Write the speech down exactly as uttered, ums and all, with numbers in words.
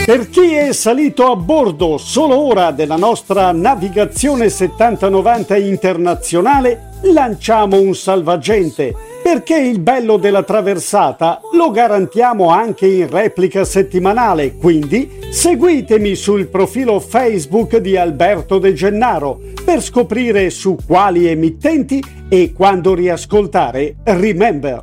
Per chi è salito a bordo solo ora della nostra navigazione settanta novanta internazionale, lanciamo un salvagente, perché il bello della traversata lo garantiamo anche in replica settimanale, quindi seguitemi sul profilo Facebook di Alberto De Gennaro per scoprire su quali emittenti e quando riascoltare Remember.